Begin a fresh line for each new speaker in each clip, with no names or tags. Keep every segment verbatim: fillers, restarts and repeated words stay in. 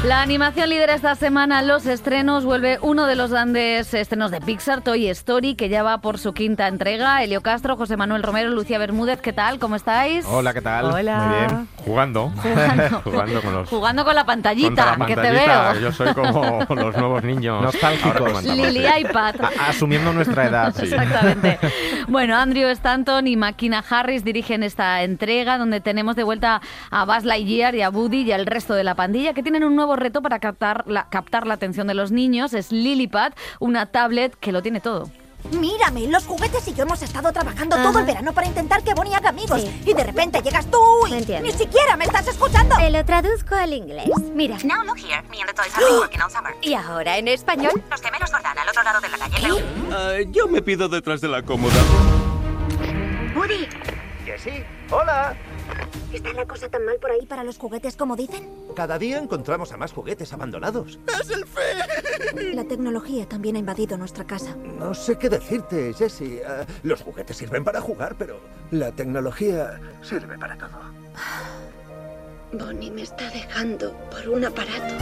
La animación lidera esta semana los estrenos. Vuelve uno de los grandes estrenos de Pixar, Toy Story, que ya va por su quinta entrega. Elio Castro, José Manuel Romero, Lucía Bermúdez, ¿qué tal? ¿Cómo estáis?
Hola, ¿qué tal?
Hola.
Muy bien. Jugando.
Jugando,
Jugando con los...
Jugando con la pantallita,
la
que
pantallita.
te veo.
Yo soy como los nuevos niños.
Nostálgicos.
Lili iPad.
A- asumiendo nuestra edad.
Sí.
Exactamente. Bueno, Andrew Stanton y Makina Harris dirigen esta entrega, donde tenemos de vuelta a Buzz Lightyear y a Woody y al resto de la pandilla, que tienen un nuevo reto para captar la, captar la atención de los niños. Es Lilipad, una tablet que lo tiene todo.
Mírame, los juguetes y yo hemos estado trabajando
Ajá.
todo el verano para intentar que Bonnie haga amigos.
Sí.
Y de repente llegas tú y
Entiendo.
ni siquiera me estás escuchando.
Te lo traduzco al inglés. Mira.
Now look here, me and the toys have been working all summer.
¿Y ahora en español?
Los gemelos Jordán al otro lado de la calle. Pero...
Ah, yo me pido detrás de la cómoda.
Woody,
Que sí. Hola.
¿está la cosa tan mal por ahí para los juguetes como dicen?
Cada día encontramos a más juguetes abandonados.
La tecnología también ha invadido nuestra casa.
No sé qué decirte, Jessie. Ah, los juguetes sirven para jugar, pero la tecnología sirve para todo.
Bonnie me está dejando por un aparato.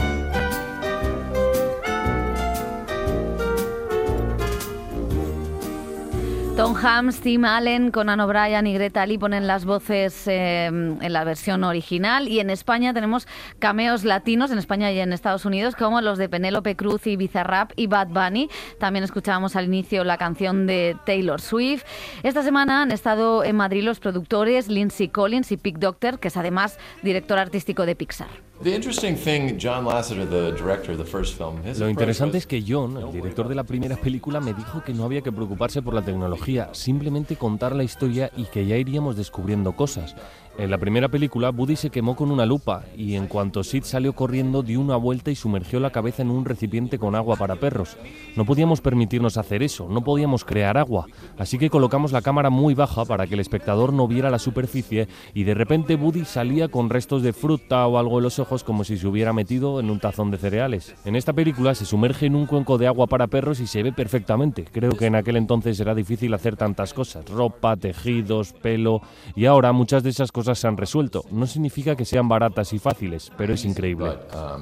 Tom Hanks, Tim Allen, Conan O'Brien y Greta Lee ponen las voces eh, en la versión original, y en España tenemos cameos latinos, en España y en Estados Unidos, como los de Penélope Cruz y Bizarrap y Bad Bunny. También escuchábamos al inicio la canción de Taylor Swift. Esta semana han estado en Madrid los productores Lindsay Collins y Pete Docter, que es además director artístico de Pixar.
Lo interesante es que John, el director de la primera película, me dijo que no había que preocuparse por la tecnología, simplemente contar la historia y que ya iríamos descubriendo cosas. En la primera película, Woody se quemó con una lupa y en cuanto Sid salió corriendo dio una vuelta y sumergió la cabeza en un recipiente con agua para perros. No podíamos permitirnos hacer eso, no podíamos crear agua, así que colocamos la cámara muy baja para que el espectador no viera la superficie y de repente Woody salía con restos de fruta o algo en los ojos como si se hubiera metido en un tazón de cereales. En esta película se sumerge en un cuenco de agua para perros y se ve perfectamente. Creo que en aquel entonces era difícil hacer tantas cosas, ropa, tejidos, pelo, y ahora muchas de esas cosas se han resuelto. No significa que sean baratas y fáciles, pero es increíble.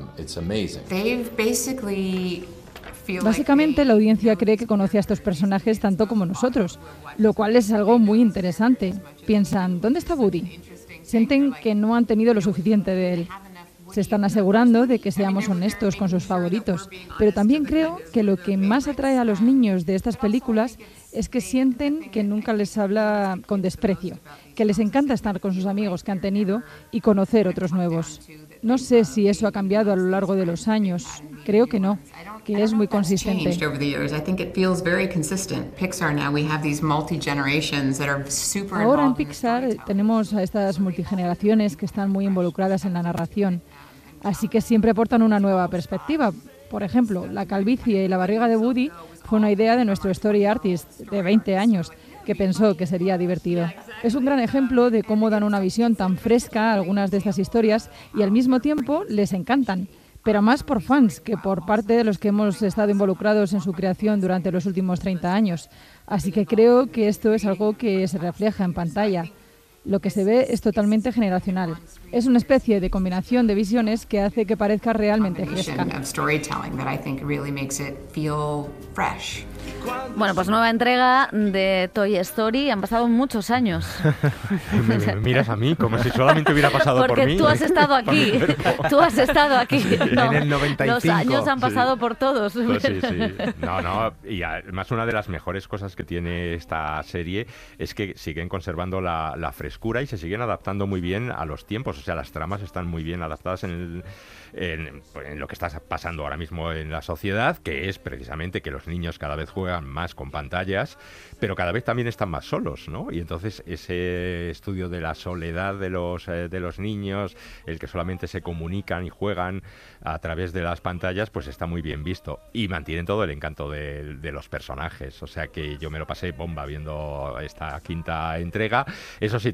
Básicamente la audiencia cree que conoce a estos personajes tanto como nosotros, lo cual es algo muy interesante. Piensan, ¿dónde está Woody? Sienten que no han tenido lo suficiente de él. Se están asegurando de que seamos honestos con sus favoritos, pero también creo que lo que más atrae a los niños de estas películas es que sienten que nunca les habla con desprecio, que les encanta estar con sus amigos que han tenido y conocer otros nuevos. No sé si eso ha cambiado a lo largo de los años. Creo que no, que es muy consistente. Ahora en Pixar tenemos a estas multigeneraciones que están muy involucradas en la narración, así que siempre aportan una nueva perspectiva. Por ejemplo, la calvicie y la barriga de Woody fue una idea de nuestro story artist de veinte años, que pensó que sería divertido. Es un gran ejemplo de cómo dan una visión tan fresca a algunas de estas historias y al mismo tiempo les encantan, pero más por fans que por parte de los que hemos estado involucrados en su creación durante los últimos treinta años. Así que creo que esto es algo que se refleja en pantalla. Lo que se ve es totalmente generacional. Es una especie de combinación de visiones que hace que parezca realmente fresca.
Bueno, pues nueva entrega de Toy Story. Han pasado muchos años.
me, me miras a mí como si solamente hubiera pasado
Porque
por mí.
tú has estado aquí. Tú has estado aquí.
Sí,
No,
en el noventa y cinco.
Los años han pasado
Sí.
por todos.
Pues sí, sí. No, no. Y además una de las mejores cosas que tiene esta serie es que siguen conservando la, la frescura y se siguen adaptando muy bien a los tiempos. O sea, las tramas están muy bien adaptadas en, el, en, en lo que está pasando ahora mismo en la sociedad, que es precisamente que los niños cada vez juegan más con pantallas, pero cada vez también están más solos, ¿no? Y entonces ese estudio de la soledad de los, eh, de los niños, el que solamente se comunican y juegan a través de las pantallas, pues está muy bien visto. Y mantienen todo el encanto de, de los personajes. O sea que yo me lo pasé bomba viendo esta quinta entrega. Eso sí,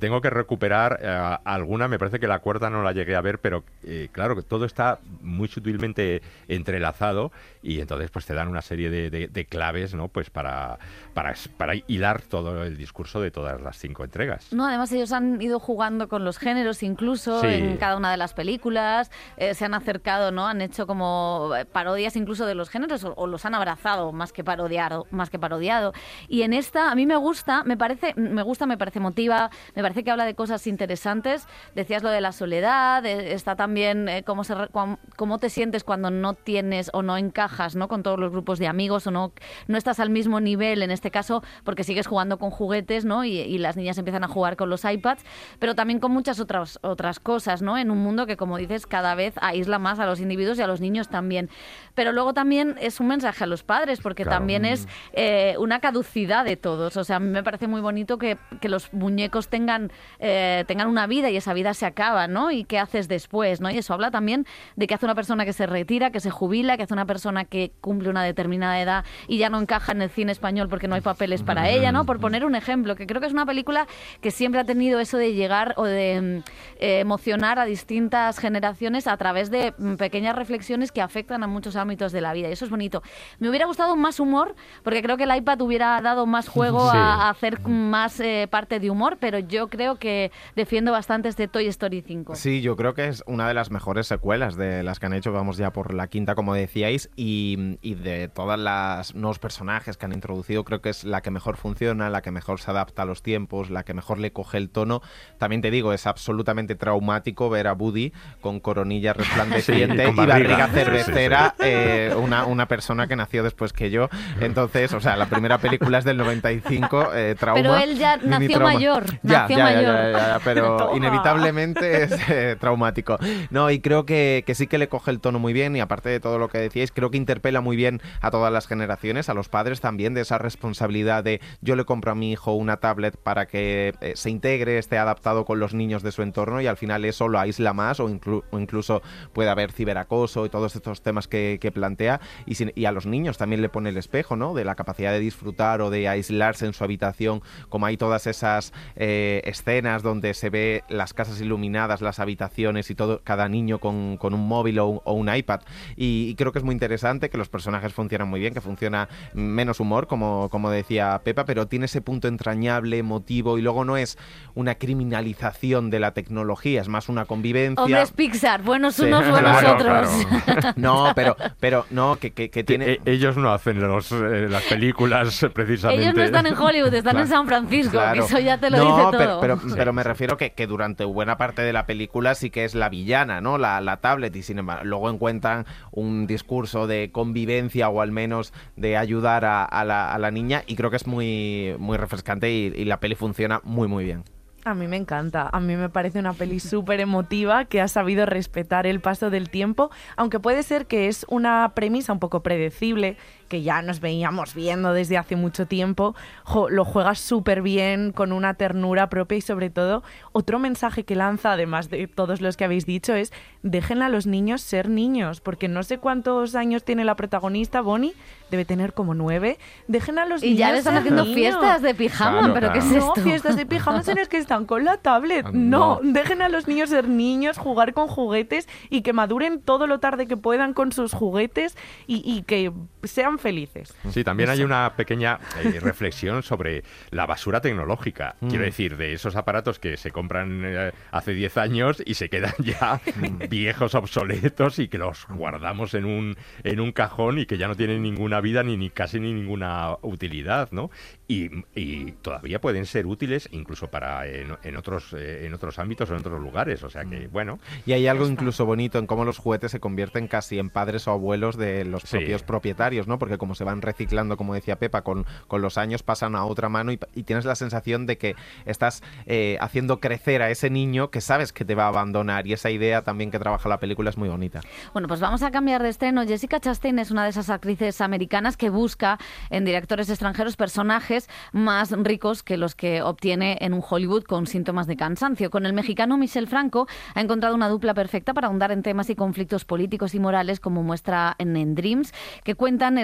tengo que recuperar eh, alguna, me parece que la cuarta no la llegué a ver, pero eh, claro que todo está muy sutilmente entrelazado y entonces pues te dan una serie de, de, de claves, ¿no? Pues para, para, para hilar todo el discurso de todas las cinco entregas.
No, además ellos han ido jugando con los géneros incluso
Sí.
en cada una de las películas, eh, se han acercado, ¿no? Han hecho como parodias incluso de los géneros o, o los han abrazado más que parodiado, más que parodiado. Y en esta a mí me gusta, me parece, me gusta, me parece emotiva, me parece que habla de cosas interesantes. Decías lo de la soledad, eh, está también eh, cómo se, cómo, cómo te sientes cuando no tienes o no encajas, ¿no? Con todos los grupos de amigos o no no estás al mismo nivel en este caso porque sigues jugando con juguetes, ¿no? Y, y las niñas empiezan a jugar con los iPads, pero también con muchas otras otras cosas, ¿no? En un mundo que, como dices, cada vez aísla más a los individuos y a los niños también. Pero luego también es un mensaje a los padres, porque
Claro.
también es eh, una caducidad de todos. O sea, a mí me parece muy bonito que, que los muñecos tengan, eh, tengan una vida y esa vida se acaba, ¿no? Y qué haces después, ¿no? Y eso habla también de qué hace una persona que se retira, que se jubila, que hace una persona que cumple una determinada edad y ya no encaja en el cine español porque no hay papeles para ella, ¿no? Por poner un ejemplo, que creo que es una película que siempre ha tenido eso de llegar o de eh, emocionar a distintas generaciones a través de mm, pequeñas reflexiones que afectan a muchos ámbitos de la vida. Y eso es bonito. Me hubiera gustado más humor, porque creo que el iPad hubiera dado más juego
Sí.
a, a hacer más eh, parte de humor, pero yo creo que defiendo bastante este Toy Story cinco.
Sí, yo creo que es una de las mejores secuelas de las que han hecho, vamos ya por la quinta, como decíais, y, y de todas las nuevos personajes que han introducido, creo que es la que mejor funciona, la que mejor se adapta a los tiempos, la que mejor le coge el tono. También te digo, es absolutamente traumático ver a Woody con coronilla resplandeciente
Sí, con
y barriga
barriga.
cervecera, eh, una, una persona que nació después que yo. Entonces, o sea, la primera película es del noventa y cinco, eh, trauma.
Pero él ya
mini
nació
trauma.
mayor,
Ya,
nació
ya, ya,
mayor.
ya, ya, ya, pero
Toma.
inevitablemente es eh, traumático. No, y creo que, que sí que le coge el tono muy bien, y aparte de todo lo que decíais, creo que interpela muy bien a todas las generaciones, a los padres también, de esa responsabilidad de yo le compro a mi hijo una tablet para que eh, se integre, esté adaptado con los niños de su entorno, y al final eso lo aísla más, o, inclu o incluso puede haber ciberacoso y todos estos temas que, que plantea, y, sin, y a los niños también le pone el espejo, ¿no? De la capacidad de disfrutar o de aislarse en su habitación, como hay todas esas eh, escenas donde se ve las casas iluminadas, las habitaciones y todo, cada niño con, con un móvil o un, o un iPad, y, y creo que es muy interesante, que los personajes funcionan muy bien, que funciona menos humor, como, como decía Pepa, pero tiene ese punto entrañable, emotivo, y luego no es una criminalización de la tecnología, es más una convivencia.
Hombre, es Pixar, buenos
Sí,
unos, buenos
claro,
otros.
claro. No, pero, pero no, que, que, que tiene...
Eh, ellos no hacen los, eh, las películas precisamente.
Ellos no están en Hollywood, están
Claro.
en San Francisco,
Claro.
que eso ya te lo
no,
dice todo.
pero, pero,
Sí.
pero me refiero que, que durante buena parte de la película sí que es la villana, ¿no? La, la tablet, y sin embargo luego encuentran un discurso de convivencia, o al menos de ayudar a, a, la, a la niña, y creo que es muy, muy refrescante, y, y la peli funciona muy muy bien.
A mí me encanta, a mí me parece una peli súper emotiva que ha sabido respetar el paso del tiempo, aunque puede ser que es una premisa un poco predecible, que ya nos veíamos viendo desde hace mucho tiempo. Jo, lo juegas súper bien, con una ternura propia, y sobre todo otro mensaje que lanza, además de todos los que habéis dicho, es dejen a los niños ser niños, porque no sé cuántos años tiene la protagonista, Bonnie, debe tener como nueve. Dejen a los
Y
niños
ya le están
ser
haciendo
niños.
fiestas de pijama,
Claro,
pero ¿qué es
claro.
esto?
No, fiestas de pijamas en las que están con la tablet. No,
No.
dejen a los niños ser niños, jugar con juguetes, y que maduren todo lo tarde que puedan con sus juguetes, y, y que sean felices.
Sí, también hay
Eso.
una pequeña eh, reflexión sobre la basura tecnológica.
Mm.
Quiero decir, de esos aparatos que se compran eh, hace diez años y se quedan ya viejos, obsoletos, y que los guardamos en un, en un cajón, y que ya no tienen ninguna vida ni, ni casi ni ninguna utilidad, ¿no? Y, y todavía pueden ser útiles incluso para en, en otros eh, en otros ámbitos o en otros lugares. O sea que, bueno.
Y hay algo incluso bonito en cómo los juguetes se convierten casi en padres o abuelos de los
Sí.
propios propietarios, ¿no? Porque como se van reciclando, como decía Pepa, con, con los años pasan a otra mano, y, y tienes la sensación de que estás eh, haciendo crecer a ese niño que sabes que te va a abandonar, y esa idea también que trabaja la película es muy bonita.
Bueno, pues vamos a cambiar de estreno. Jessica Chastain es una de esas actrices americanas que busca en directores extranjeros personajes más ricos que los que obtiene en un Hollywood con síntomas de cansancio. Con el mexicano Michel Franco ha encontrado una dupla perfecta para ahondar en temas y conflictos políticos y morales, como muestra en, en Dreams, que cuentan el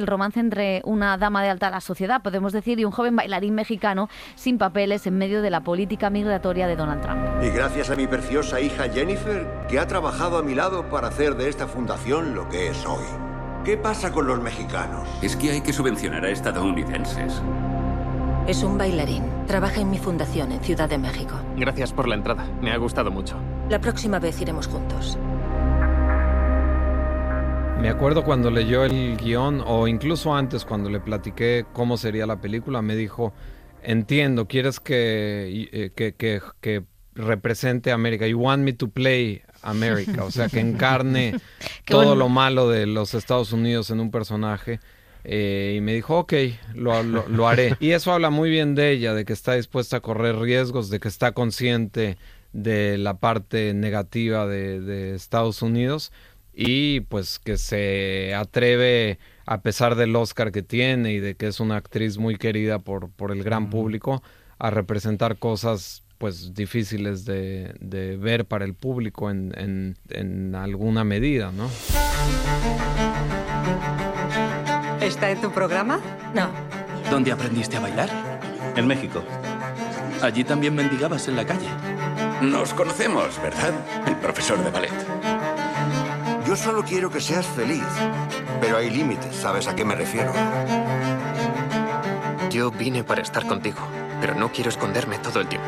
romance entre una dama de alta la sociedad, podemos decir, y un joven bailarín mexicano sin papeles en medio de la política migratoria de Donald Trump.
Y gracias a mi preciosa hija Jennifer, que ha trabajado a mi lado para hacer de esta fundación lo que es hoy. ¿Qué pasa con los mexicanos?
Es que hay que subvencionar a estadounidenses.
Es un bailarín. Trabaja en mi fundación en Ciudad de México.
Gracias por la entrada. Me ha gustado mucho.
La próxima vez iremos juntos.
Me acuerdo cuando leyó el guión, o incluso antes cuando le platiqué cómo sería la película, me dijo, entiendo, quieres que, eh, que, que, que represente a América. You want me to play America, o sea, que encarne todo bueno. lo malo de los Estados Unidos en un personaje. Eh, y me dijo, ok, lo, lo, lo haré. Y eso habla muy bien de ella, de que está dispuesta a correr riesgos, de que está consciente de la parte negativa de, de Estados Unidos y pues que se atreve, a pesar del Oscar que tiene y de que es una actriz muy querida por, por el gran público, a representar cosas pues difíciles de, de ver para el público en, en, en alguna medida, ¿no?
¿Está en tu programa?
No.
¿Dónde aprendiste a bailar?
En México.
Allí también mendigabas en la calle.
Nos conocemos, ¿verdad? El profesor de ballet. Yo solo quiero que seas feliz, pero hay límites, ¿sabes a qué me refiero?
Yo vine para estar contigo, pero no quiero esconderme todo el tiempo.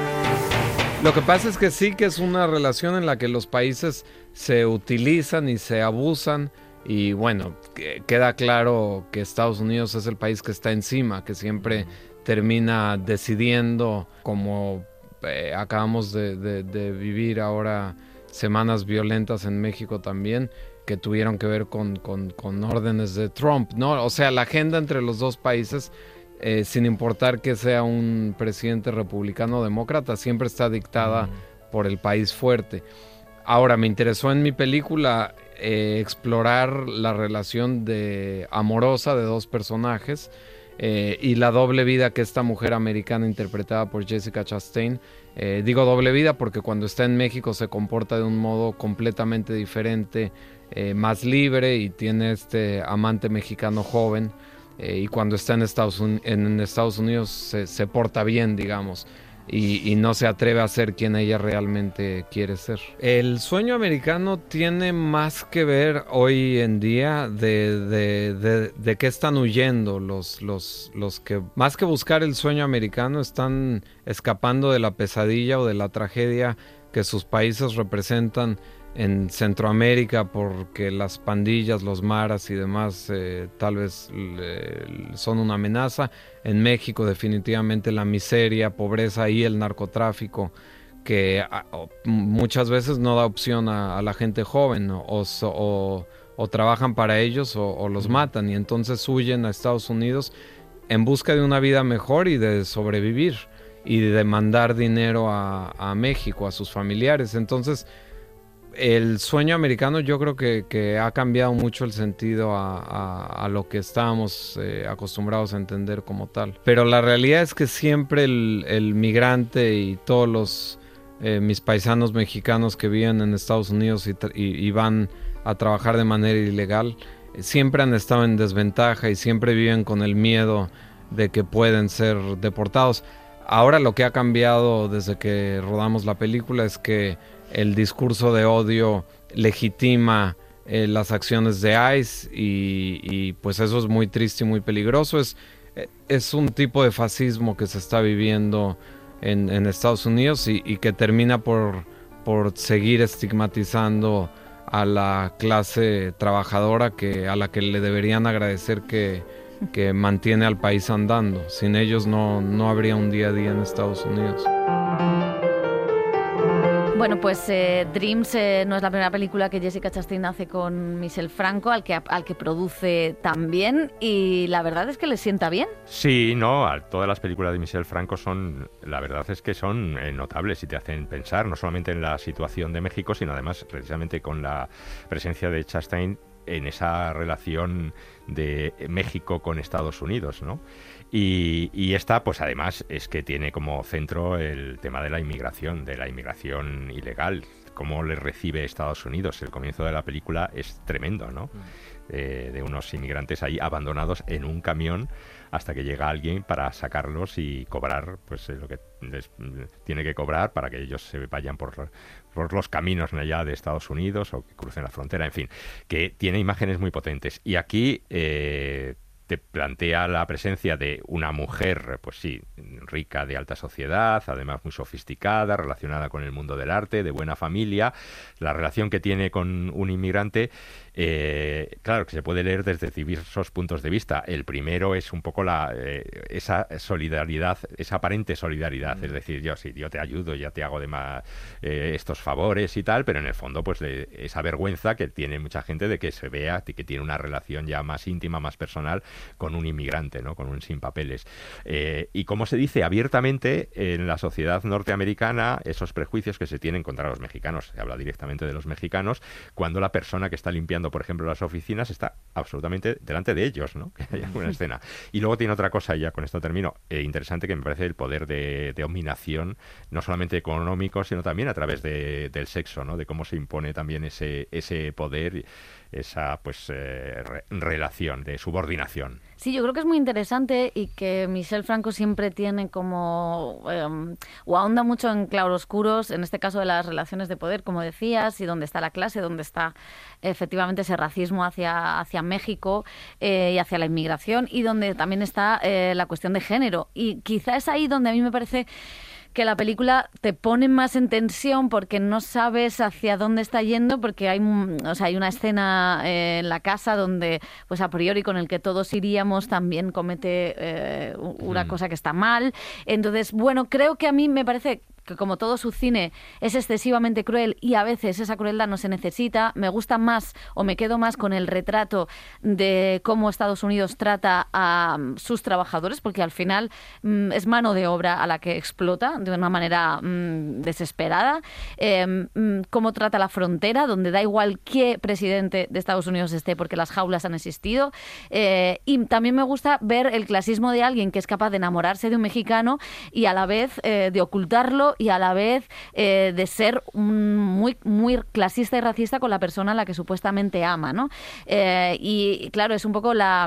Lo que pasa es que sí que es una relación en la que los países se utilizan y se abusan. Y bueno, que queda claro que Estados Unidos es el país que está encima, que siempre termina decidiendo, como eh, acabamos de, de, de vivir ahora semanas violentas en México también, que tuvieron que ver con, con, con órdenes de Trump, ¿no? O sea, la agenda entre los dos países, eh, sin importar que sea un presidente republicano o demócrata, siempre está dictada mm. por el país fuerte. Ahora, me interesó en mi película eh, explorar la relación de amorosa de dos personajes eh, y la doble vida que esta mujer americana interpretada por Jessica Chastain. Eh, digo doble vida porque cuando está en México se comporta de un modo completamente diferente, eh, más libre, y tiene este amante mexicano joven, eh, y cuando está en Estados, Un- en Estados Unidos se, se porta bien, digamos. Y, y no se atreve a ser quien ella realmente quiere ser. El sueño americano tiene más que ver hoy en día de, de, de, de qué están huyendo los, los, los que, más que buscar el sueño americano, están escapando de la pesadilla o de la tragedia que sus países representan en Centroamérica, porque las pandillas, los maras y demás eh, tal vez eh, son una amenaza. En México definitivamente la miseria, pobreza y el narcotráfico, que a, o, muchas veces no da opción a, a la gente joven, ¿no? o, o, o trabajan para ellos o, o los matan, y entonces huyen a Estados Unidos en busca de una vida mejor y de sobrevivir y de mandar dinero a, a México, a sus familiares. Entonces el sueño americano yo creo que, que ha cambiado mucho el sentido a, a, a lo que estábamos eh, acostumbrados a entender como tal. Pero la realidad es que siempre el, el migrante y todos los eh, mis paisanos mexicanos que viven en Estados Unidos y, y, y van a trabajar de manera ilegal, eh, siempre han estado en desventaja y siempre viven con el miedo de que pueden ser deportados. Ahora lo que ha cambiado desde que rodamos la película es que el discurso de odio legitima eh, las acciones de ICE y, y pues eso es muy triste y muy peligroso. Es, es un tipo de fascismo que se está viviendo en, en Estados Unidos y, y que termina por, por seguir estigmatizando a la clase trabajadora, que, a la que le deberían agradecer que, que mantiene al país andando. Sin ellos no, no habría un día a día en Estados Unidos.
Bueno, pues eh, Dreams eh, no es la primera película que Jessica Chastain hace con Michel Franco, al que, al que produce también, y la verdad es que le sienta bien.
Sí, no, todas las películas de Michel Franco son, la verdad es que son eh, notables y te hacen pensar, no solamente en la situación de México, sino además precisamente con la presencia de Chastain en esa relación de México con Estados Unidos, ¿no? Y, y esta, pues además, es que tiene como centro el tema de la inmigración, de la inmigración ilegal, cómo le recibe Estados Unidos. El comienzo de la película es tremendo, ¿no? Mm. Eh, de unos inmigrantes ahí abandonados en un camión hasta que llega alguien para sacarlos y cobrar pues eh, lo que les tiene que cobrar para que ellos se vayan por, por los caminos allá de Estados Unidos o que crucen la frontera, en fin, que tiene imágenes muy potentes. Y aquí eh, te plantea la presencia de una mujer, pues sí, rica, de alta sociedad, además muy sofisticada, relacionada con el mundo del arte, de buena familia, la relación que tiene con un inmigrante. Eh, claro, que se puede leer desde diversos puntos de vista. El primero es un poco la eh, esa solidaridad, esa aparente solidaridad, mm. es decir, yo sí, yo te ayudo, ya te hago de más, eh, estos favores y tal, pero en el fondo pues de esa vergüenza que tiene mucha gente de que se vea que tiene una relación ya más íntima, más personal con un inmigrante, ¿no? Con un sin papeles. Eh, y como se dice abiertamente en la sociedad norteamericana, esos prejuicios que se tienen contra los mexicanos, se habla directamente de los mexicanos, cuando la persona que está limpiando, por ejemplo, las oficinas está absolutamente delante de ellos, ¿no? Que hay alguna escena. Y luego tiene otra cosa, y ya con esto termino, eh, interesante, que me parece el poder de, de dominación, no solamente económico, sino también a través de, del sexo, ¿no? De cómo se impone también ese, ese poder, esa pues eh, re, relación de subordinación.
Sí, yo creo que es muy interesante y que Michel Franco siempre tiene como eh, o ahonda mucho en claroscuros, en este caso de las relaciones de poder, como decías, y dónde está la clase, dónde está efectivamente ese racismo hacia, hacia México eh, y hacia la inmigración, y donde también está eh, la cuestión de género. Y quizá es ahí donde a mí me parece que la película te pone más en tensión porque no sabes hacia dónde está yendo, porque hay, o sea, hay una escena eh, en la casa donde, pues a priori, con el que todos iríamos, también comete eh, una mm. cosa que está mal. Entonces, bueno, creo que a mí me parece que como todo su cine es excesivamente cruel y a veces esa crueldad no se necesita. Me gusta más o me quedo más con el retrato de cómo Estados Unidos trata a sus trabajadores, porque al final mmm, es mano de obra a la que explota de una manera mmm, desesperada. Eh, mmm, cómo trata la frontera, donde da igual qué presidente de Estados Unidos esté, porque las jaulas han existido. Eh, y también me gusta ver el clasismo de alguien que es capaz de enamorarse de un mexicano y a la vez eh, de ocultarlo y a la vez eh, de ser muy, muy clasista y racista con la persona a la que supuestamente ama, ¿no? Eh, y claro, es un poco la...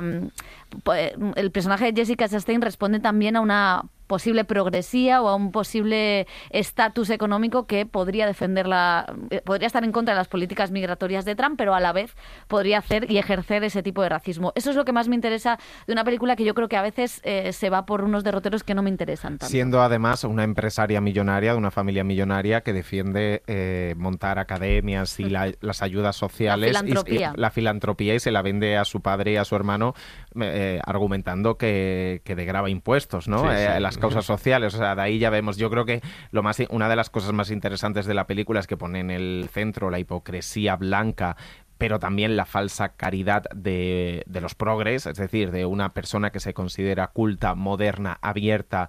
El personaje de Jessica Chastain responde también a una posible progresía o a un posible estatus económico que podría defender la, podría estar en contra de las políticas migratorias de Trump, pero a la vez podría hacer y ejercer ese tipo de racismo. Eso es lo que más me interesa de una película que yo creo que a veces eh, se va por unos derroteros que no me interesan tanto.
Siendo además una empresaria millonaria, de una familia millonaria que defiende eh, montar academias y la, las ayudas sociales,
la filantropía.
Y, y, la filantropía y se la vende a su padre y a su hermano eh, argumentando que, que degrava impuestos, ¿no?
Sí, sí.
Eh, las causas sociales, o sea, de ahí ya vemos. Yo creo que lo más, una de las cosas más interesantes de la película es que pone en el centro la hipocresía blanca, pero también la falsa caridad de, de los progres, es decir, de una persona que se considera culta, moderna, abierta,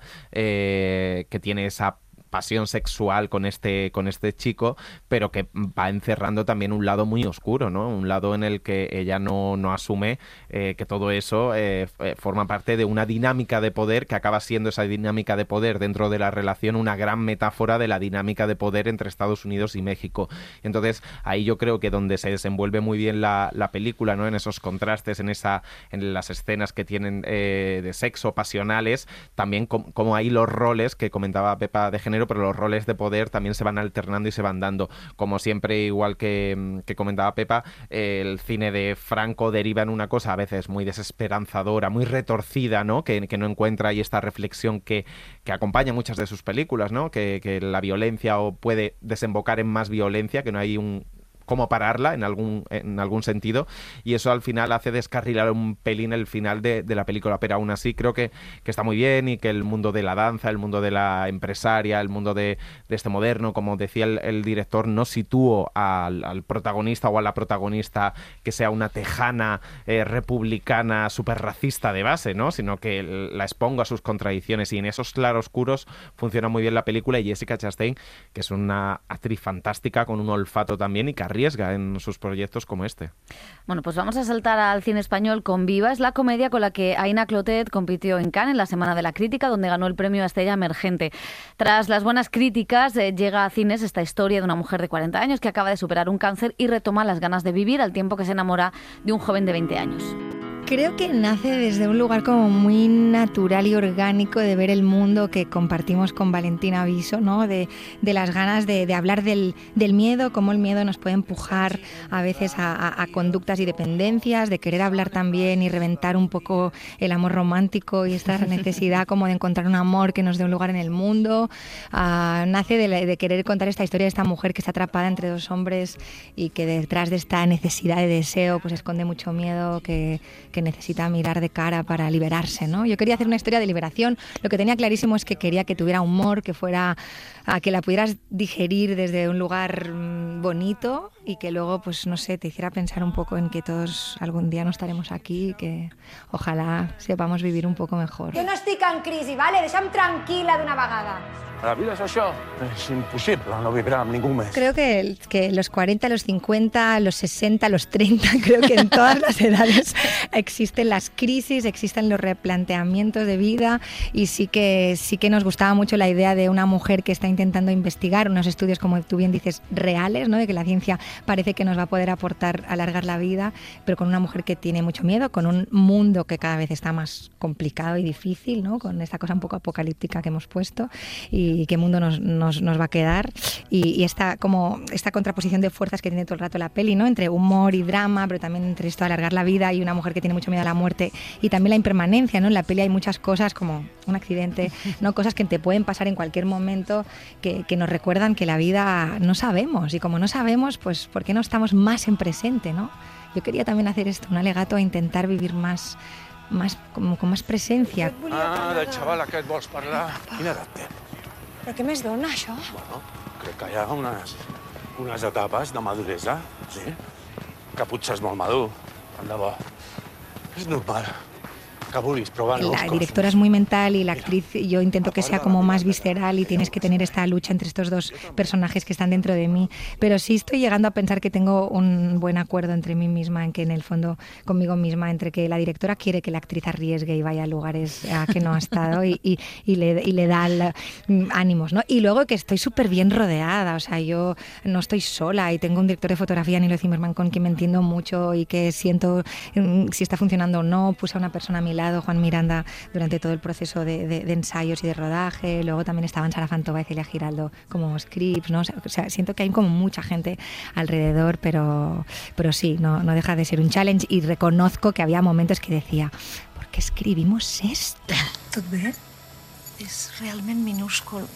eh, que tiene esa pasión sexual con este con este chico, pero que va encerrando también un lado muy oscuro, ¿no? Un lado en el que ella no, no asume eh, que todo eso eh, forma parte de una dinámica de poder que acaba siendo esa dinámica de poder dentro de la relación una gran metáfora de la dinámica de poder entre Estados Unidos y México. Entonces, ahí yo creo que donde se desenvuelve muy bien la, la película, ¿no? En esos contrastes, en esa en las escenas que tienen eh, de sexo, pasionales, también com, como ahí los roles que comentaba Pepa de género, pero los roles de poder también se van alternando y se van dando. Como siempre, igual que, que comentaba Pepa, eh, el cine de Franco deriva en una cosa a veces muy desesperanzadora, muy retorcida, ¿no? Que, que no encuentra ahí esta reflexión que, que acompaña muchas de sus películas, ¿no? Que, que la violencia o puede desembocar en más violencia, que no hay un cómo pararla en algún en algún sentido, y eso al final hace descarrilar un pelín el final de, de la película, pero aún así creo que, que está muy bien, y que el mundo de la danza, el mundo de la empresaria, el mundo de, de este moderno, como decía el, el director, no sitúo al, al protagonista o a la protagonista que sea una tejana eh, republicana súper racista de base, ¿no? Sino que la expongo a sus contradicciones, y en esos claroscuros funciona muy bien la película. Y Jessica Chastain, que es una actriz fantástica con un olfato también, y que arriesga en sus proyectos como este.
Bueno, pues vamos a saltar al cine español con Viva. Es la comedia con la que Aina Clotet compitió en Cannes en la Semana de la Crítica, donde ganó el premio a Estrella Emergente. Tras las buenas críticas, eh, llega a cines esta historia de una mujer de cuarenta años que acaba de superar un cáncer y retoma las ganas de vivir al tiempo que se enamora de un joven de veinte años.
Creo que nace desde un lugar como muy natural y orgánico de ver el mundo que compartimos con Valentina Viso, ¿no? De, de las ganas de, de hablar del, del miedo, cómo el miedo nos puede empujar a veces a, a, a conductas y dependencias, de querer hablar también y reventar un poco el amor romántico y esta necesidad como de encontrar un amor que nos dé un lugar en el mundo. Uh, nace de, de querer contar esta historia de esta mujer que está atrapada entre dos hombres y que detrás de esta necesidad de deseo pues esconde mucho miedo, que que necesita mirar de cara para liberarse, ¿no? Yo quería hacer una historia de liberación. Lo que tenía clarísimo es que quería que tuviera humor, que fuera a que la pudieras digerir desde un lugar bonito y que luego, pues no sé, te hiciera pensar un poco en que todos algún día no estaremos aquí y que ojalá sepamos vivir un poco mejor.
Jo no estic en crisi, vale? Deixa'm tranquil·la d'una vegada.
A la vida és això. És impossible no vibrar amb ningú més.
Creo que, que los cuarenta, los cincuenta, los sesenta, los treinta, creo que en todas las edades existen las crisis, existen los replanteamientos de vida y sí que, sí que nos gustaba mucho la idea de una mujer que está intentando investigar unos estudios, como tú bien dices, reales, ¿no? De que la ciencia parece que nos va a poder aportar, alargar la vida, pero con una mujer que tiene mucho miedo, con un mundo que cada vez está más complicado y difícil, ¿no? Con esta cosa un poco apocalíptica que hemos puesto y qué mundo nos, nos, nos va a quedar y, y esta, como, esta contraposición de fuerzas que tiene todo el rato la peli, ¿no? Entre humor y drama, pero también entre esto de alargar la vida y una mujer que tiene mucho miedo a la muerte y también la impermanencia, ¿no? En la peli hay muchas cosas como un accidente, ¿no? Cosas que te pueden pasar en cualquier momento que, que nos recuerdan que la vida no sabemos y como no sabemos, pues ¿por qué no estamos más en presente, ¿no? Yo quería también hacer esto, un alegato a intentar vivir más, más como, con más presencia.
Ah, del xaval aquest vols parlar? Quina edat té?
Però què més dona, això?
Bueno, crec que hi ha unes, unes etapes de maduresa, sí? Que potser és molt madur, tant de bo. És normal.
La directora es muy mental y la actriz yo intento que sea como más visceral y tienes que tener esta lucha entre estos dos personajes que están dentro de mí. Pero sí estoy llegando a pensar que tengo un buen acuerdo entre mí misma, en que en el fondo conmigo misma, entre que la directora quiere que la actriz arriesgue y vaya a lugares a que no ha estado y, y, y, le, y le da el, ánimos, ¿no? Y luego que estoy súper bien rodeada, o sea, yo no estoy sola y tengo un director de fotografía, Nilo Zimmerman, con quien me entiendo mucho y que siento si está funcionando o no. Puse a una persona a mi lado, Juan Miranda, durante todo el proceso de, de, de ensayos y de rodaje. Luego también estaban Sara Fantova y Celia Giraldo como scripts, ¿no? O sea, siento que hay como mucha gente alrededor, pero, pero sí, no, no deja de ser un challenge y reconozco que había momentos que decía, ¿por qué escribimos esto?
Tot bé? És realment minúscul.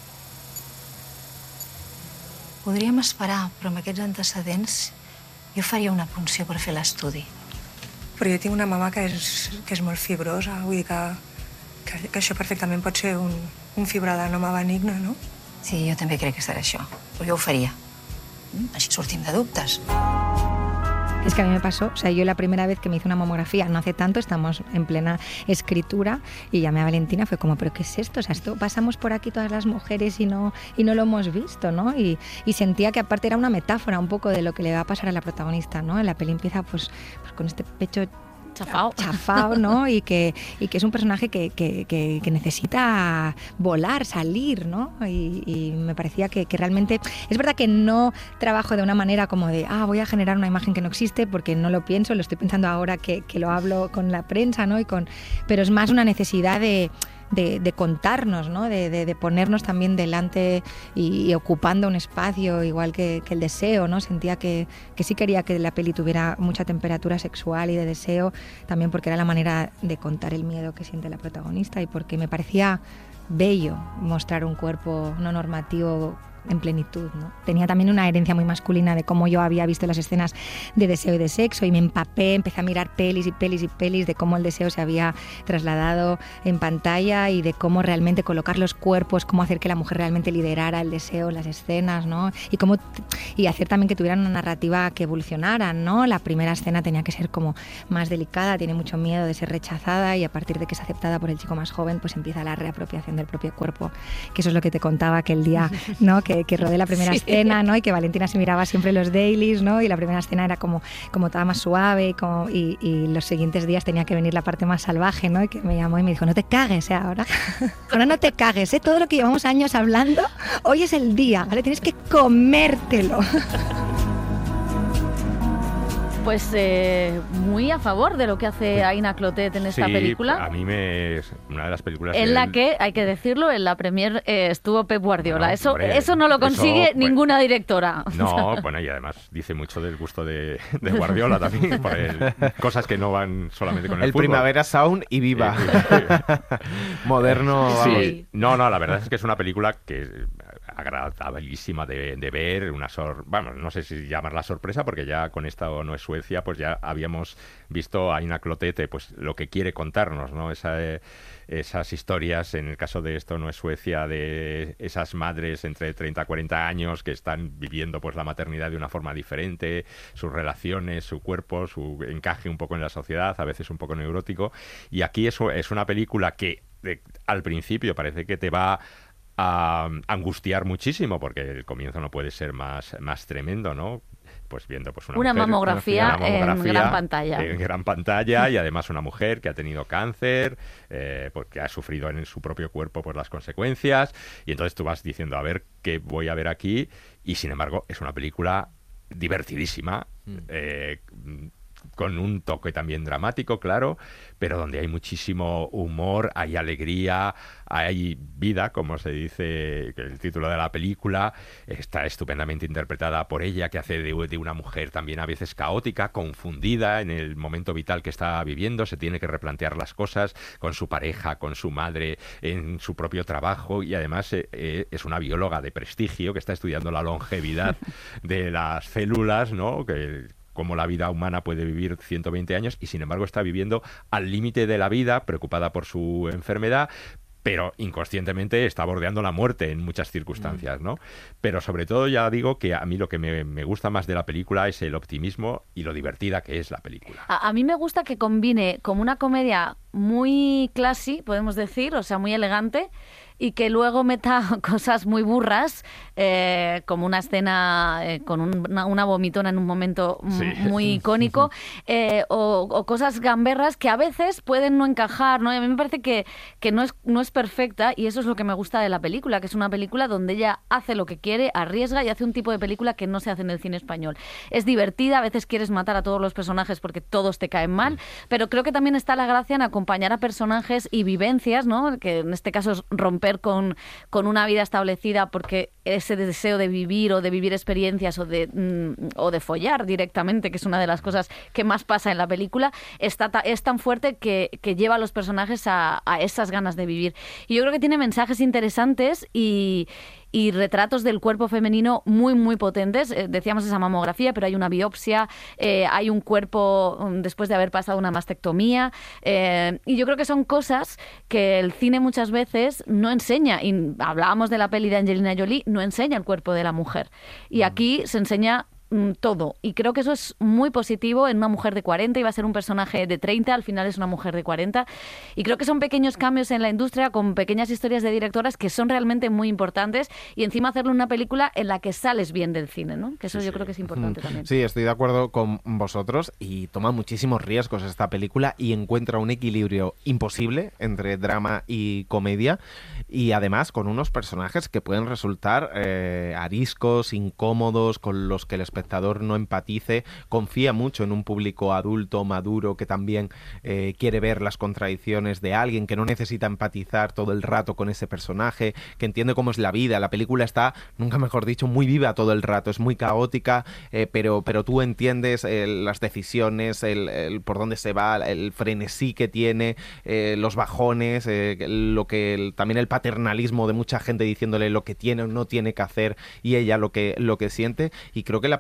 Podríem esperar, però amb aquests antecedents jo faria una punció per fer l'estudi.
Però jo tinc una mama que és, que és molt fibrosa, vull dir que, que, que això perfectament pot ser un, un fibroadenoma benigne, no?
Sí, jo també crec que serà això, però jo ho faria. Així sortim de dubtes.
Es que a mí me pasó, o sea, yo la primera vez que me hice una mamografía, no hace tanto, estamos en plena escritura y llamé a Valentina, fue como, ¿pero qué es esto? O sea, esto pasamos por aquí todas las mujeres y no, y no lo hemos visto, ¿no? Y, y sentía que aparte era una metáfora un poco de lo que le va a pasar a la protagonista, ¿no? La peli empieza pues, pues con este pecho
chafao,
chafao, ¿no? Y que, y que es un personaje que, que, que, que necesita volar, salir, ¿no? Y, y me parecía que, que realmente... Es verdad que no trabajo de una manera como de, ah, voy a generar una imagen que no existe, porque no lo pienso, lo estoy pensando ahora que, que lo hablo con la prensa, ¿no? Y con, pero es más una necesidad de... De, de contarnos, ¿no? de, de, de ponernos también delante y, y ocupando un espacio igual que, que el deseo, ¿no? Sentía que, que sí quería que la peli tuviera mucha temperatura sexual y de deseo, también porque era la manera de contar el miedo que siente la protagonista y porque me parecía bello mostrar un cuerpo no normativo en plenitud, ¿no? Tenía también una herencia muy masculina de cómo yo había visto las escenas de deseo y de sexo y me empapé, empecé a mirar pelis y pelis y pelis de cómo el deseo se había trasladado en pantalla y de cómo realmente colocar los cuerpos, cómo hacer que la mujer realmente liderara el deseo en las escenas, ¿no? Y cómo y hacer también que tuvieran una narrativa que evolucionara, ¿no? La primera escena tenía que ser como más delicada, tiene mucho miedo de ser rechazada y a partir de que es aceptada por el chico más joven, pues empieza la reapropiación del propio cuerpo, que eso es lo que te contaba aquel día, ¿no? que, que rodé la primera sí. escena, ¿no? Y que Valentina se miraba siempre los dailies, ¿no? Y la primera escena era como, como toda más suave y, como, y, y los siguientes días tenía que venir la parte más salvaje, ¿no? Y que me llamó y me dijo, no te cagues, ¿eh? Ahora, ahora no te cagues, ¿eh? Todo lo que llevamos años hablando, hoy es el día, ¿vale? Tienes que comértelo.
Pues eh, muy a favor de lo que hace Aina Clotet en esta
sí,
película.
A mí me es una de las películas
en
que
la
él...
que, hay que decirlo, en la premier eh, estuvo Pep Guardiola.
Bueno,
eso,
hombre,
eso no lo consigue
eso, bueno,
ninguna directora.
No, bueno, y además dice mucho del gusto de, de Guardiola también, por el, cosas que no van solamente con el,
el
fútbol.
Primavera Sound y Viva. Moderno.
Sí. No, no, la verdad es que es una película que agradabilísima de, de ver, una sor... Vamos, no sé si llamarla sorpresa, porque ya con esta o No es Suecia, pues ya habíamos visto a Aina Clotet, pues lo que quiere contarnos, ¿no? Esa, eh, esas historias, en el caso de Esto no es Suecia, de esas madres entre treinta y cuarenta años que están viviendo pues la maternidad de una forma diferente, sus relaciones, su cuerpo, su encaje un poco en la sociedad, a veces un poco neurótico. Y aquí es, es una película que de, al principio parece que te va a angustiar muchísimo, porque el comienzo no puede ser más, más tremendo, ¿no? Pues viendo pues una,
una,
mujer,
mamografía
una mamografía
en gran pantalla.
En gran pantalla y además una mujer que ha tenido cáncer, eh, porque ha sufrido en su propio cuerpo pues las consecuencias, y entonces tú vas diciendo, a ver qué voy a ver aquí, y sin embargo es una película divertidísima, mm. eh, con un toque también dramático, claro, pero donde hay muchísimo humor, hay alegría, hay vida, como se dice el título de la película. Está estupendamente interpretada por ella, que hace de, de una mujer también a veces caótica, confundida en el momento vital que está viviendo, se tiene que replantear las cosas con su pareja, con su madre, en su propio trabajo, y además eh, eh, es una bióloga de prestigio que está estudiando la longevidad de las células, ¿no? Que cómo la vida humana puede vivir ciento veinte años, y sin embargo está viviendo al límite de la vida, preocupada por su enfermedad, pero inconscientemente está bordeando la muerte en muchas circunstancias, ¿no? Pero sobre todo, ya digo que a mí lo que me, me gusta más de la película es el optimismo y lo divertida que es la película.
A, a mí me gusta que combine como una comedia muy classy, podemos decir, o sea, muy elegante, y que luego meta cosas muy burras, eh, como una escena eh, con un, una, una vomitona en un momento sí. muy icónico, eh, o, o cosas gamberras que a veces pueden no encajar, ¿no? Y a mí me parece que, que no, es, no es perfecta, y eso es lo que me gusta de la película, que es una película donde ella hace lo que quiere, arriesga y hace un tipo de película que no se hace en el cine español. Es divertida, a veces quieres matar a todos los personajes porque todos te caen mal, pero creo que también está la gracia en acompañar a personajes y vivencias, ¿no? Que en este caso es romper Con, con una vida establecida, porque ese deseo de vivir o de vivir experiencias o de, mm, o de follar directamente, que es una de las cosas que más pasa en la película, está ta, es tan fuerte que, que lleva a los personajes a, a esas ganas de vivir. Y yo creo que tiene mensajes interesantes y y retratos del cuerpo femenino muy, muy potentes. Eh, decíamos esa mamografía, pero hay una biopsia, eh, hay un cuerpo um, después de haber pasado una mastectomía, eh, y yo creo que son cosas que el cine muchas veces no enseña, y hablábamos de la peli de Angelina Jolie, no enseña el cuerpo de la mujer, y aquí se enseña todo, y creo que eso es muy positivo en una mujer de cuarenta. Iba a ser un personaje de treinta, al final es una mujer de cuarenta, y creo que son pequeños cambios en la industria con pequeñas historias de directoras que son realmente muy importantes, y encima hacerlo en una película en la que sales bien del cine, ¿no? Que eso sí, yo sí. creo que es importante mm. también.
Sí, estoy de acuerdo con vosotros, y toma muchísimos riesgos esta película y encuentra un equilibrio imposible entre drama y comedia, y además con unos personajes que pueden resultar eh, ariscos, incómodos, con los que el espectador no empatice, confía mucho en un público adulto, maduro, que también eh, quiere ver las contradicciones de alguien, que no necesita empatizar todo el rato con ese personaje, que entiende cómo es la vida. La película está, nunca mejor dicho, muy viva todo el rato, es muy caótica, eh, pero, pero tú entiendes eh, las decisiones, el, el por dónde se va, el frenesí que tiene, eh, los bajones, eh, lo que el, también el paternalismo de mucha gente diciéndole lo que tiene o no tiene que hacer, y ella lo que, lo que siente, y creo que la película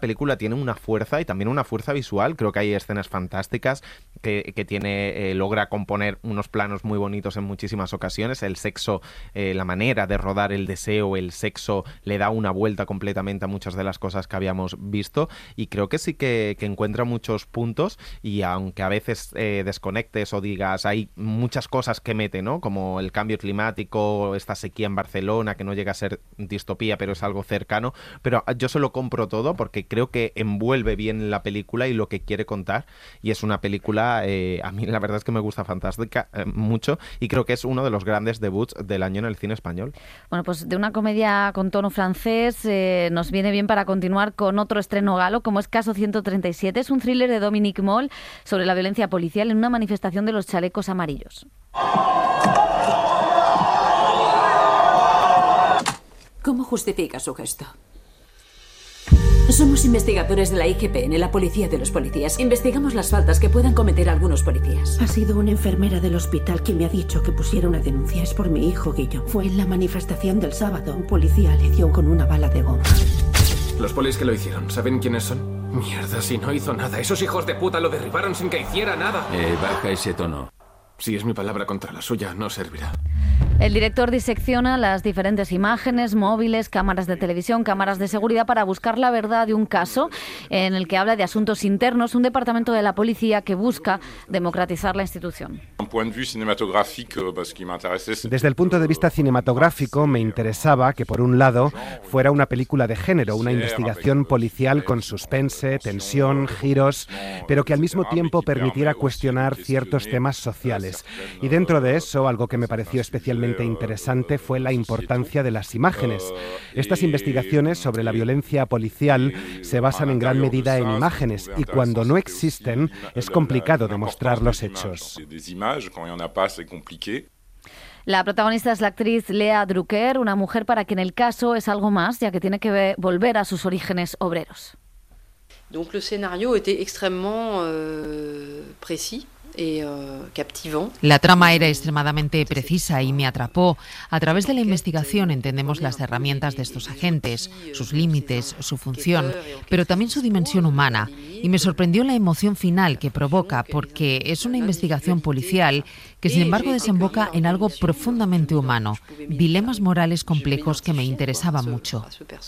película tiene una fuerza y también una fuerza visual. Creo que hay escenas fantásticas, que, que tiene eh, logra componer unos planos muy bonitos en muchísimas ocasiones. El sexo, eh, la manera de rodar el deseo, el sexo, le da una vuelta completamente a muchas de las cosas que habíamos visto, y creo que sí que, que encuentra muchos puntos, y aunque a veces eh, desconectes o digas, hay muchas cosas que mete, ¿no? Como el cambio climático, esta sequía en Barcelona, que no llega a ser distopía, pero es algo cercano, pero yo se lo compro todo porque creo que envuelve bien la película y lo que quiere contar, y es una película, eh, a mí la verdad es que me gusta fantástica, eh, mucho, y creo que es uno de los grandes debuts del año en el cine español.
Bueno, pues de una comedia con tono francés eh, nos viene bien para continuar con otro estreno galo, como es Caso ciento treinta y siete. Es un thriller de Dominique Moll sobre la violencia policial en una manifestación de los chalecos amarillos.
¿Cómo justifica su gesto? Somos investigadores de la I G P N, la policía de los policías. Investigamos las faltas que puedan cometer algunos policías.
Ha sido una enfermera del hospital quien me ha dicho que pusiera una denuncia. Es por mi hijo, Guillo. Fue en la manifestación del sábado. Un policía le dio con una bala de goma.
Los polis que lo hicieron, ¿saben quiénes son? Mierda, si no hizo nada. Esos hijos de puta lo derribaron sin que hiciera nada.
Eh, baja ese tono.
Si es mi palabra contra la suya, no servirá.
El director disecciona las diferentes imágenes, móviles, cámaras de televisión, cámaras de seguridad para buscar la verdad de un caso en el que habla de asuntos internos, un departamento de la policía que busca democratizar la institución.
Desde el punto de vista cinematográfico me interesaba que, por un lado, fuera una película de género, una investigación policial con suspense, tensión, giros, pero que al mismo tiempo permitiera cuestionar ciertos temas sociales. Y dentro de eso, algo que me pareció especialmente interesante fue la importancia de las imágenes. Estas investigaciones sobre la violencia policial se basan en gran medida en imágenes, y cuando no existen es complicado demostrar los hechos.
La protagonista es la actriz Lea Drucker, una mujer para quien el caso es algo más, ya que tiene que volver a sus orígenes obreros.
Donc le scénario était extrêmement euh, précis.
La trama era extremadamente precisa y me atrapó. A través de la investigación entendemos las herramientas de estos agentes, sus límites, su función, pero también su dimensión humana. Y me sorprendió la emoción final que provoca, porque es una investigación policial que sin embargo desemboca en algo profundamente humano, dilemas morales complejos que me interesaban mucho.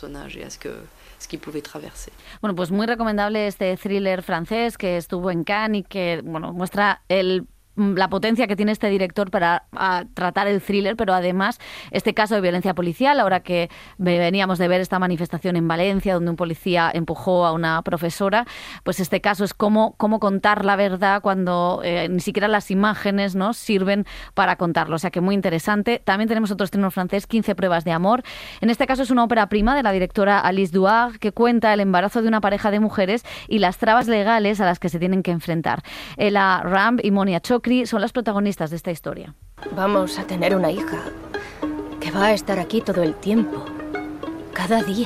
Bueno, pues muy recomendable este thriller francés que estuvo en Cannes y que, bueno, muestra el la potencia que tiene este director para a, tratar el thriller, pero además este caso de violencia policial, ahora que veníamos de ver esta manifestación en Valencia donde un policía empujó a una profesora, pues este caso es cómo, cómo contar la verdad cuando eh, ni siquiera las imágenes, ¿no?, sirven para contarlo, o sea que muy interesante. También tenemos otro estreno francés, quince pruebas de amor. En este caso es una ópera prima de la directora Alice Duhard que cuenta el embarazo de una pareja de mujeres y las trabas legales a las que se tienen que enfrentar. Ella Ramb y Monia Chokri son las protagonistas de esta historia.
Vamos a tener una hija que va a estar aquí todo el tiempo, cada día.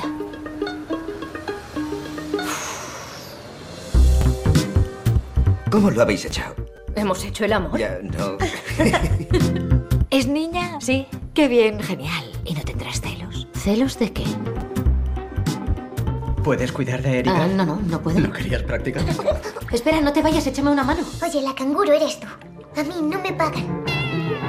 ¿Cómo lo habéis hecho?
Hemos hecho el amor.
Ya, no.
¿Es niña? Sí. Qué bien, genial. ¿Y no tendrás celos? ¿Celos de qué?
¿Puedes cuidar de Erika?
Ah, no, no, no puedo.
¿No querías practicar?
Espera, no te vayas, échame una mano.
Oye, la canguro eres tú. A mí no me pagan.